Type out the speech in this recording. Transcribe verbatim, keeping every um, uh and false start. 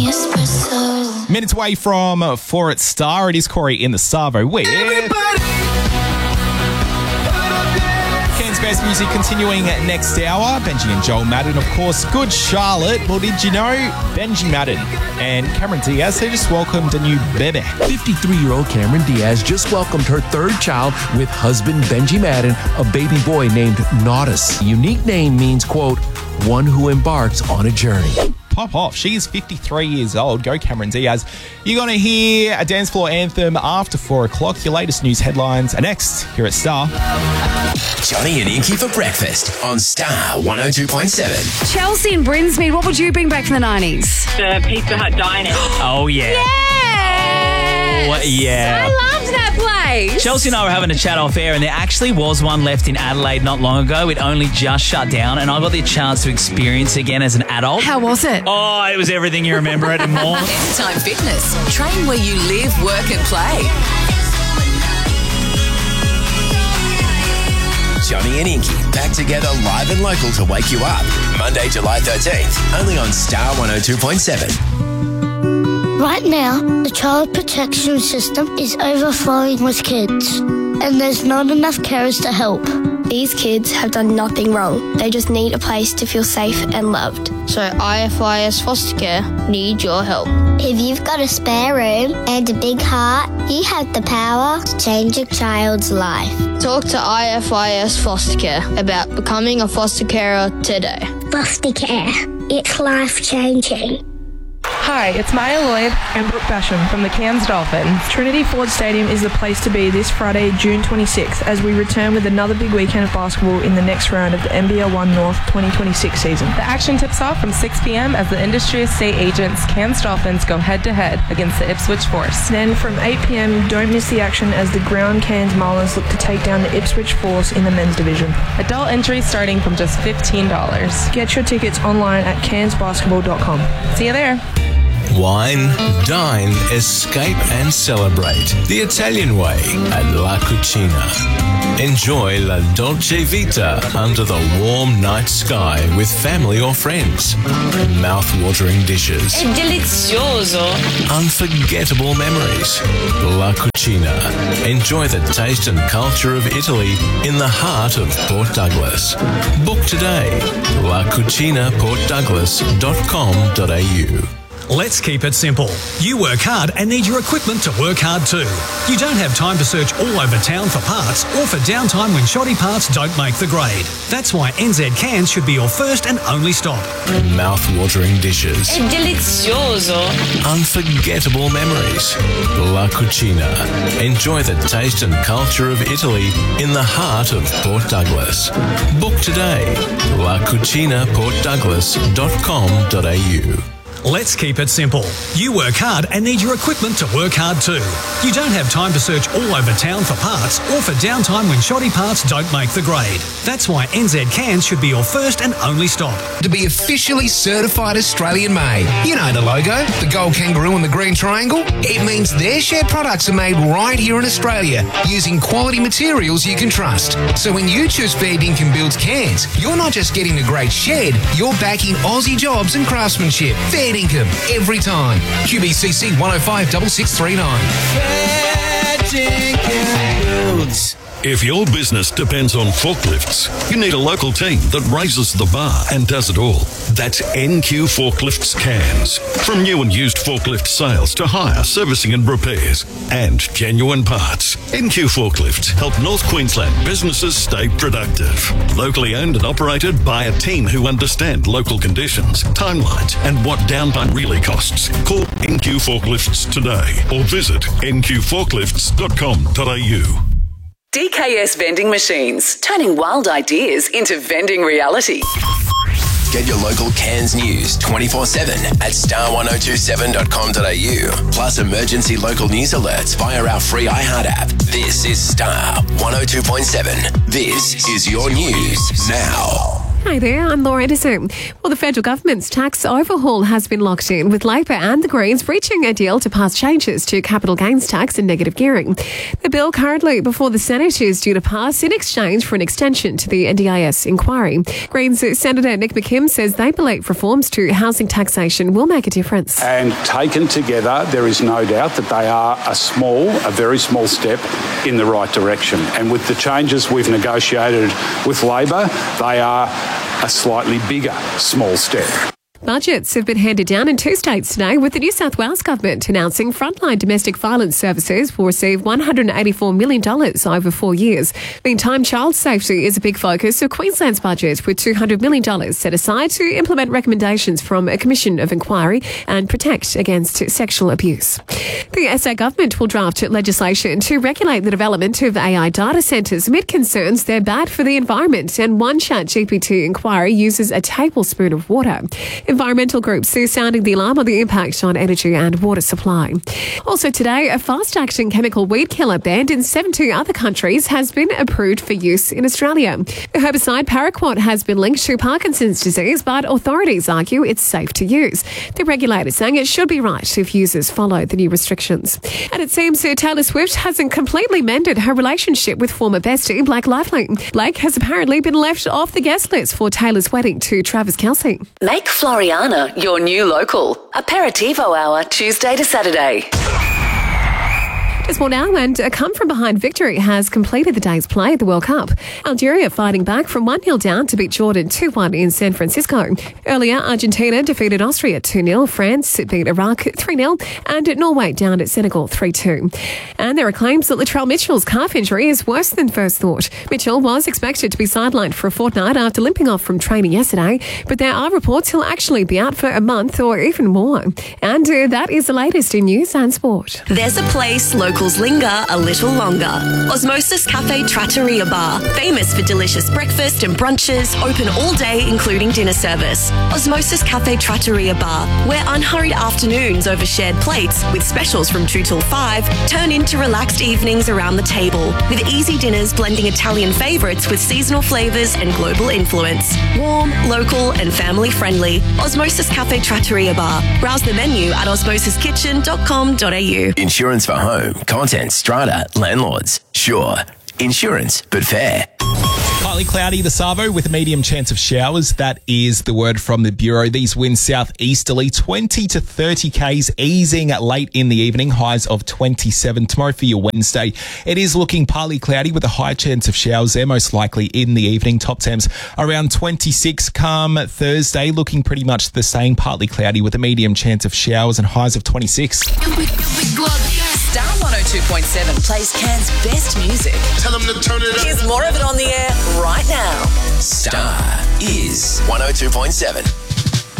espresso. Minutes away from uh, For It Star, it is Corey in the Savo with Everybody. Cairns Best Music continuing next hour. Benji and Joel Madden, of course. Good Charlotte. Well, did you know Benji Madden and Cameron Diaz, they just welcomed a new baby. fifty-three-year-old Cameron Diaz just welcomed her third child with husband Benji Madden, a baby boy named Naudus. The unique name means, quote, one who embarks on a journey. Pop off. She is fifty-three years old. Go Cameron Diaz. You're going to hear a dance floor anthem after four o'clock. Your latest news headlines are next here at Star. Johnny and Inky for breakfast on Star one oh two point seven. Chelsea and Brinsmead, what would you bring back from the nineties? The Pizza Hut diner. Oh, yeah. Yes! Oh, yeah. I loved that place. Chelsea and I were having a chat off air, and there actually was one left in Adelaide not long ago. It only just shut down, and I got the chance to experience it again as an adult. How was it? Oh, it was everything you remember it and more. Anytime Fitness. Train where you live, work and play. Johnny and Inky back together live and local to wake you up. Monday, July thirteenth, only on Star one oh two point seven. Right now, the child protection system is overflowing with kids, and there's not enough carers to help. These kids have done nothing wrong. They just need a place to feel safe and loved. So I F I S Foster Care need your help. If you've got a spare room and a big heart, you have the power to change a child's life. Talk to I F I S Foster Care about becoming a foster carer today. Foster care. It's life-changing. Hi, it's Maya Lloyd and Brooke Basham from the Cairns Dolphins. Trinity Ford Stadium is the place to be this Friday, June twenty-sixth, as we return with another big weekend of basketball in the next round of the N B L One North twenty twenty-six season. The action tips off from six p.m. as the industry estate agents Cairns Dolphins go head-to-head against the Ipswich Force. Then from eight p.m, don't miss the action as the Ground Cairns Marlins look to take down the Ipswich Force in the men's division. Adult entry starting from just fifteen dollars. Get your tickets online at cairns basketball dot com. See you there. Wine, dine, escape and celebrate the Italian way at La Cucina. Enjoy La Dolce Vita under the warm night sky with family or friends. Mouth-watering dishes. È delizioso. Unforgettable memories. La Cucina. Enjoy the taste and culture of Italy in the heart of Port Douglas. Book today. la cucina port douglas dot com dot a u. Let's keep it simple. You work hard and need your equipment to work hard too. You don't have time to search all over town for parts or for downtime when shoddy parts don't make the grade. That's why N Z Cans should be your first and only stop. Mouth-watering dishes. È delizioso. Unforgettable memories. La Cucina. Enjoy the taste and culture of Italy in the heart of Port Douglas. Book today. la cucina port douglas dot com dot a u. Let's keep it simple. You work hard and need your equipment to work hard too. You don't have time to search all over town for parts or for downtime when shoddy parts don't make the grade. That's why N Z Cans should be your first and only stop. To be officially certified Australian made. You know the logo, the gold kangaroo and the green triangle? It means their shed products are made right here in Australia using quality materials you can trust. So when you choose Fair Dinkum Builds Cans, you're not just getting a great shed, you're backing Aussie jobs and craftsmanship. Fair Dinkum, every time. Q B C C one oh five six six three nine. Fair Dinkum Builds. If your business depends on forklifts, you need a local team that raises the bar and does it all. That's N Q Forklifts Cairns. From new and used forklift sales to hire, servicing and repairs, and genuine parts. N Q Forklifts help North Queensland businesses stay productive. Locally owned and operated by a team who understand local conditions, timelines, and what downtime really costs. Call N Q Forklifts today or visit n q forklifts dot com dot a u. D K S Vending Machines, turning wild ideas into vending reality. Get your local Cairns news twenty-four seven at star one oh two seven dot com dot a u. Plus emergency local news alerts via our free iHeart app. This is Star one oh two point seven. This is your news now. Hey there, I'm Laura Edison. Well, the federal government's tax overhaul has been locked in, with Labor and the Greens reaching a deal to pass changes to capital gains tax and negative gearing. The bill currently before the Senate is due to pass in exchange for an extension to the N D I S inquiry. Greens Senator Nick McKim says they believe reforms to housing taxation will make a difference. And taken together, there is no doubt that they are a small, a very small step in the right direction. And with the changes we've negotiated with Labor, they are a slightly bigger small step. Budgets have been handed down in two states today, with the New South Wales government announcing frontline domestic violence services will receive one hundred eighty-four million dollars over four years. Meantime, child safety is a big focus of Queensland's budget, with two hundred million dollars set aside to implement recommendations from a commission of inquiry and protect against sexual abuse. The S A government will draft legislation to regulate the development of A I data centres amid concerns they're bad for the environment, and one Chat G P T inquiry uses a tablespoon of water. Environmental groups are sounding the alarm on the impact on energy and water supply. Also today, a fast-acting chemical weed killer banned in seventy other countries has been approved for use in Australia. The herbicide paraquat has been linked to Parkinson's disease, but authorities argue it's safe to use. The regulator saying it should be right if users follow the new restrictions. And it seems Taylor Swift hasn't completely mended her relationship with former bestie Blake Lively. Blake has apparently been left off the guest list for Taylor's wedding to Travis Kelce. Make Floriana your new local. Aperitivo hour, Tuesday to Saturday. Just more now, and a come-from-behind victory has completed the day's play at the World Cup. Algeria fighting back from one nil down to beat Jordan two one in San Francisco. Earlier, Argentina defeated Austria two nil, France beat Iraq three nil, and Norway down at Senegal three two. And there are claims that Latrell Mitchell's calf injury is worse than first thought. Mitchell was expected to be sidelined for a fortnight after limping off from training yesterday, but there are reports he'll actually be out for a month or even more. And uh, that is the latest in news and sport. There's a place locals linger a little longer. Osmosis Cafe Trattoria Bar, famous for delicious breakfast and brunches, open all day including dinner service. Osmosis Cafe Trattoria Bar, where unhurried afternoons over shared plates with specials from two till five turn into relaxed evenings around the table, with easy dinners blending Italian favourites with seasonal flavours and global influence. Warm, local and family friendly. Osmosis Cafe Trattoria Bar. Browse the menu at osmosis kitchen dot com dot a u. Insurance for home, content, strata, landlords. Sure. Insurance, but fair. Partly cloudy this Savo with a medium chance of showers. That is the word from the Bureau. These winds southeasterly, twenty to thirty k's, easing late in the evening, highs of twenty-seven. Tomorrow for your Wednesday, it is looking partly cloudy with a high chance of showers there, most likely in the evening. Top temps around twenty-six. Come Thursday, looking pretty much the same, partly cloudy with a medium chance of showers and highs of twenty-six. Star one oh two point seven plays Cairns' best music. Tell them to turn it up. Here's more of it on the air right now. Star is one oh two point seven.